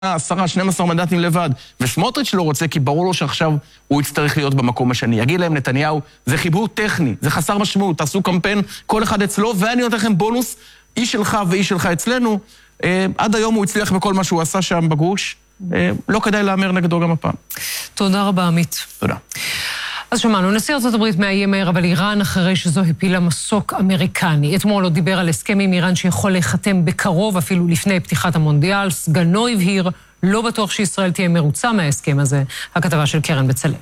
10-12 מנדטים לבד, וסמוטריץ' לא רוצה, כי ברור לו שעכשיו הוא יצטרך להיות במקום השני. יגיד להם נתניהו, זה חיבור טכני, זה חסר משמעות, תעשו קמפיין, כל אחד אצלו, ואני נותן לכם בונוס, איש שלך ואיש שלך אצלנו. עד היום הוא הצליח בכל מה שהוא עשה שם בגוש, לא כדאי לאמר נגדו גם הפעם. תודה רבה, עמית. תודה. אז שמענו, נשיא ארצות הברית מאיים הערב על איראן אחרי שזו הפילה מסוק אמריקני. אתמול הוא דיבר על הסכם עם איראן שיכול להיחתם בקרוב, אפילו לפני פתיחת המונדיאל. סגנו הבהיר, לא בטוח שישראל תהיה מרוצה מההסכם הזה. הכתבה של קרן בצלאל.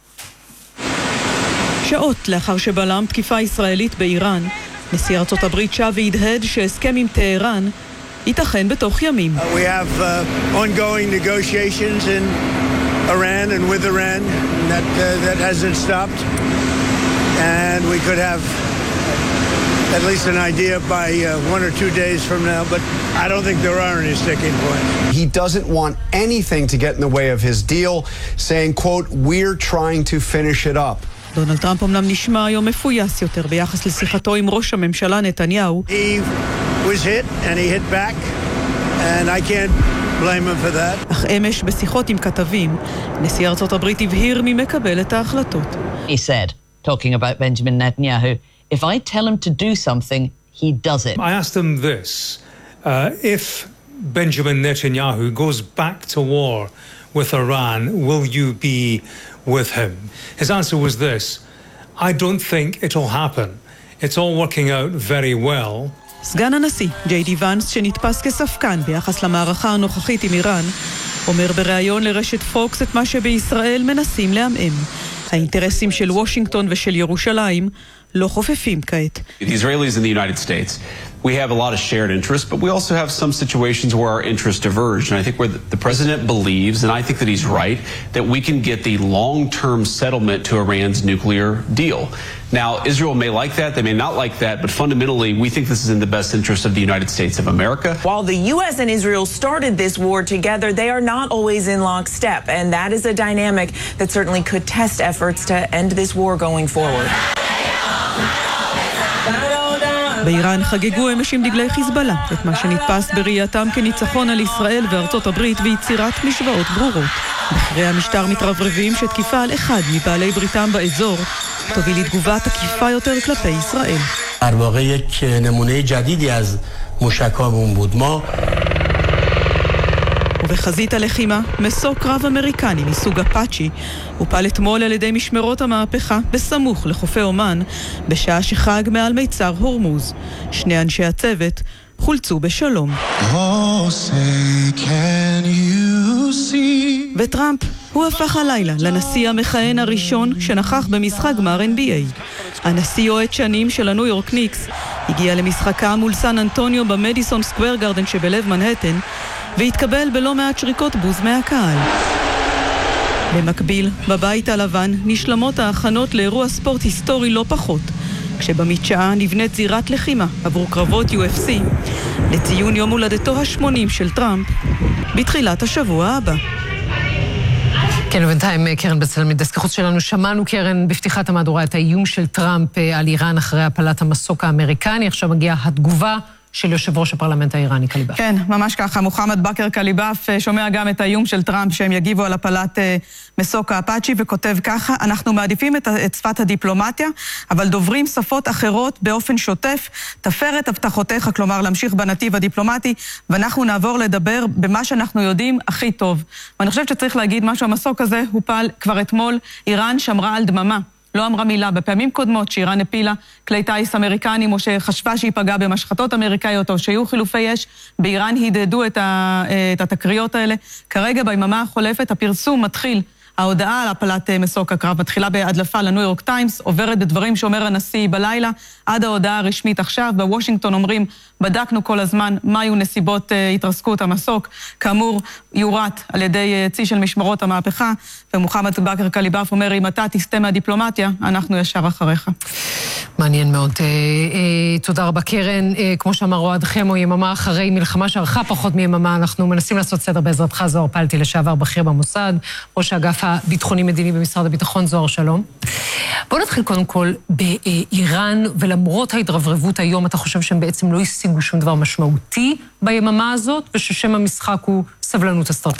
שעות לאחר שבלם תקיפה ישראלית באיראן, נשיא ארצות הברית שב והדהד שהסכם עם טהרן ייתכן בתוך ימים. We have ongoing negotiations in Iran and with Iran that hasn't stopped, and we could have at least an idea by 1 or 2 days from now, but I don't think there are any sticking points. He doesn't want anything to get in the way of his deal, saying, quote, "We're trying to finish it up." דונלד טראמפ אמנם נשמע היום מפויס יותר ביחס לשיחתו עם ראש הממשלה נתניהו. He was hit and he hit back, and I can't blame him for that. אך אמש בשיחות עם כתבים, נשיא ארצות הברית הבהיר מי מקבל את ההחלטות. He said, talking about Benjamin Netanyahu, if I tell him to do something, he does it. I asked him this, if Benjamin Netanyahu goes back to war with Iran, will you be with him? His answer was this, I don't think it'll happen. It's all working out very well. סגן הנשיא, ג'יי די ואנס, שנתפס כספקן ביחס למערכה הנוכחית עם איראן, אומר בריאיון לרשת פוקס את מה שבישראל מנסים לעמעם. האינטרסים של וושינגטון ושל ירושלים לא חופפים כעת. The Israelis in the United States, we have a lot of shared interests, but we also have some situations where our interests diverge. And I think where the president believes, and I think that he's right, that we can get the long-term settlement to Iran's nuclear deal. Now, Israel may like that, they may not like that, but fundamentally, we think this is in the best interest of the United States of America. While the U.S. and Israel started this war together, they are not always in lockstep, and that is a dynamic that certainly could test efforts to end this war going forward. באיראן חגגו אמש עם דגלי חיזבאללה, את מה שנתפס בראייתם כניצחון על ישראל וארצות הברית ויצירת משוואות ברורות. בכירי המשטר מתרברבים שתקיפה על אחד מבעלי בריתם באזור תוביל לתגובה תקיפה יותר כלפי ישראל. در واقع یک نمونه جدیدی از موشک‌هامون بود. ما ובחזית הלחימה, מסוק קרב אמריקני מסוג אפאצ'י הופל אתמול על ידי משמרות המהפכה בסמוך לחופי אומן בשעה שחג מעל מיצר הורמוז. שני אנשי הצוות חולצו בשלום. וטראמפ הוא הפך הלילה לנשיא המכהן הראשון שנכח במשחק גמר NBA. הנשיא אוהד שנים של הניו יורק ניקס הגיע למשחקה מול סן אנטוניו במדיסון סקוואר גארדן שבלב מנהטן, והתקבל בלא מעט שריקות בוז מהקהל. במקביל, בבית הלבן נשלמות ההכנות לאירוע ספורט היסטורי לא פחות, כשבמדשאה נבנית זירת לחימה עבור קרבות UFC, לציון יום הולדתו ה-80 של טראמפ, בתחילת השבוע הבא. כן, ובינתיים קרן בצלאל מדסק החוץ שלנו, שמענו קרן בפתיחת המהדורה את האיום של טראמפ על איראן אחרי הפלת המסוק האמריקני, עכשיו מגיעה התגובה של יושב ראש הפרלמנט האיראני קליבאף. כן, ממש ככה. מוחמד בכר קליבאף שומע גם את האיום של טראמפ שהם יגיבו על הפלת מסוק האפאצ'י וכותב ככה, אנחנו מעדיפים את שפת הדיפלומטיה, אבל דוברים שפות אחרות באופן שוטף, תפר את הבטחותיך, כלומר להמשיך בנתיב הדיפלומטי, ואנחנו נעבור לדבר במה שאנחנו יודעים הכי טוב. ואני חושבת שצריך להגיד משהו, המסוק הזה הופל כבר אתמול, איראן שמרה על דממה. לא אמרה מילה. בפעמים קודמות שאיראן הפילה כלי טייס אמריקנים או שחשבה שהיא פגעה במשחטות אמריקאיות או שהיו חילופי אש, באיראן הידדו את התקריות האלה. כרגע ביממה החולפת הפרסום מתחיל, ההודעה על הפלת מסוק הקרב מתחילה בהדלפה לניו יורק טיימס, עוברת בדברים שאומר הנשיא בלילה, עד ההודעה הרשמית עכשיו. בוושינגטון אומרים, בדקנו כל הזמן מה היו נסיבות התרסקות המסוק, כאמור יורט על ידי צי של משמרות המהפכה, ומוחמד בכר קליבאף אומר, אם אתה תסתה מהדיפלומטיה, אנחנו ישר אחריך. מעניין מאוד. תודה רבה קרן. כמו שאמר אוהד חמו, יממה אחרי מלחמה שערכה פחות מיממה, אנחנו מנסים לעשות סדר בעזרתך. זוהר פלטי לשעבר בכיר במוסד, ראש האגף הביטחוני-מדיני במשרד הביטחון, זוהר שלום. בואו נתחיל קודם כל באיראן, ולמרות ההתרברבות היום, אתה חושב שהם בעצם לא השיגו שום דבר משמעותי ביממה הזאת, וששם המשחק הוא סבלנות אסטרטגית?